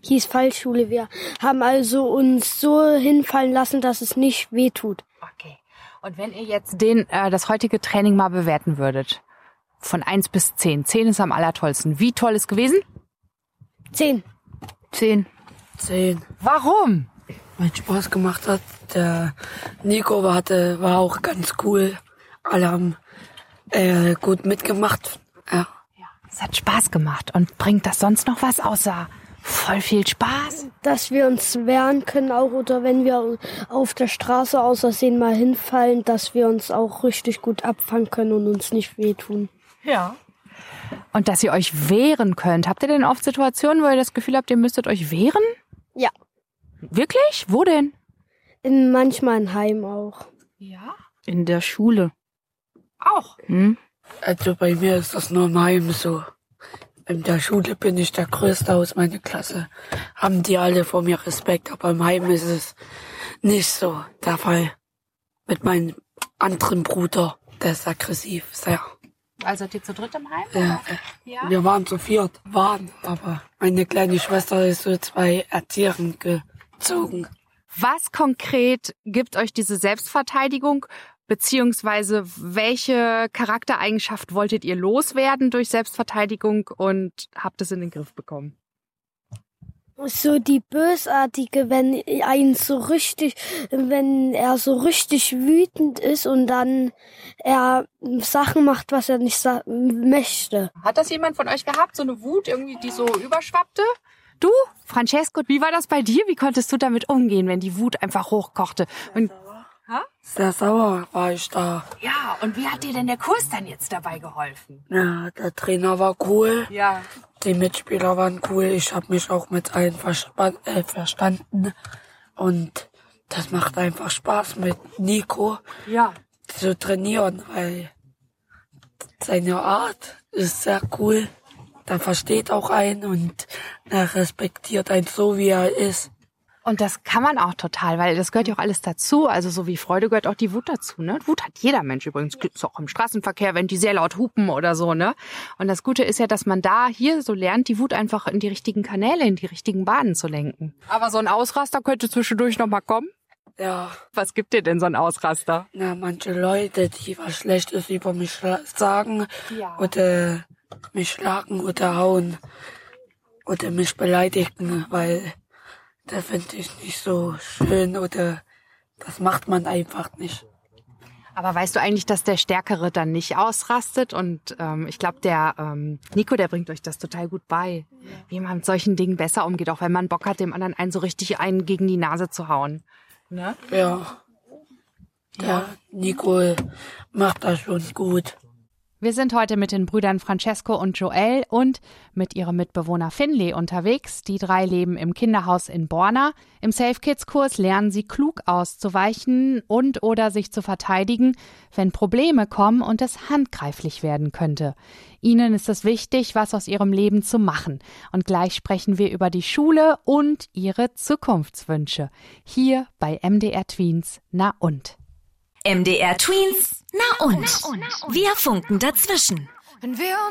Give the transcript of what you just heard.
hieß Fallschule. Wir haben also uns so hinfallen lassen, dass es nicht wehtut. Okay. Und wenn ihr jetzt das heutige Training mal bewerten würdet, von 1 bis 10. 10 ist am allertollsten. Wie toll ist gewesen? 10. 10. Warum? Weil es Spaß gemacht hat. Der Nico war auch ganz cool. Alle haben gut mitgemacht. Ja. Es hat Spaß gemacht. Und bringt das sonst noch was außer voll viel Spaß? Dass wir uns wehren können auch, oder wenn wir auf der Straße aus Versehen mal hinfallen, dass wir uns auch richtig gut abfangen können und uns nicht wehtun. Ja. Und dass ihr euch wehren könnt. Habt ihr denn oft Situationen, wo ihr das Gefühl habt, ihr müsstet euch wehren? Ja. Wirklich? Wo denn? Manchmal im Heim auch. Ja. In der Schule. Auch? Also bei mir ist das nur im Heim so. In der Schule bin ich der Größte aus meiner Klasse. Haben die alle vor mir Respekt, aber im Heim ist es nicht so der Fall. Mit meinem anderen Bruder, der ist aggressiv, sehr. Also seid ihr zu dritt im Heim? Ja. Wir waren zu viert, aber meine kleine Schwester ist so 2 Erziehern gezogen. Was konkret gibt euch diese Selbstverteidigung, beziehungsweise welche Charaktereigenschaft wolltet ihr loswerden durch Selbstverteidigung und habt es in den Griff bekommen? So die Bösartige, wenn er so richtig wütend ist und dann er Sachen macht, was er nicht möchte. Hat das jemand von euch gehabt, so eine Wut irgendwie, die so überschwappte? Du, Francesco, wie war das bei dir? Wie konntest du damit umgehen, wenn die Wut einfach hochkochte? Sehr sauer war ich da. Ja, und wie hat dir denn der Kurs dann jetzt dabei geholfen? Ja, der Trainer war cool. Ja. Die Mitspieler waren cool. Ich habe mich auch mit allen verstanden. Und das macht einfach Spaß mit Nico zu trainieren, weil seine Art ist sehr cool. Der versteht auch einen und er respektiert einen so, wie er ist. Und das kann man auch total, weil das gehört ja auch alles dazu. Also so wie Freude gehört auch die Wut dazu, ne? Wut hat jeder Mensch übrigens. Gibt's auch im Straßenverkehr, wenn die sehr laut hupen oder so, ne? Und das Gute ist ja, dass man da hier so lernt, die Wut einfach in die richtigen Kanäle, in die richtigen Bahnen zu lenken. Aber so ein Ausraster könnte zwischendurch noch mal kommen? Ja. Was gibt dir denn so ein Ausraster? Na, manche Leute, die was Schlechtes über mich sagen oder mich schlagen oder hauen oder mich beleidigen, weil das finde ich nicht so schön oder das macht man einfach nicht. Aber weißt du eigentlich, dass der Stärkere dann nicht ausrastet? Und ich glaube, der Nico, der bringt euch das total gut bei, wie man mit solchen Dingen besser umgeht, auch wenn man Bock hat, dem anderen einen so richtig einen gegen die Nase zu hauen. Ne? Ja. Der Nico macht das schon gut. Wir sind heute mit den Brüdern Francesco und Joel und mit ihrem Mitbewohner Finlay unterwegs. Die 3 leben im Kinderhaus in Borna. Im Safe Kids Kurs lernen sie klug auszuweichen und oder sich zu verteidigen, wenn Probleme kommen und es handgreiflich werden könnte. Ihnen ist es wichtig, was aus ihrem Leben zu machen. Und gleich sprechen wir über die Schule und ihre Zukunftswünsche. Hier bei MDR Tweens Na und? MDR Tweens, na und? Wir funken dazwischen. Wenn wir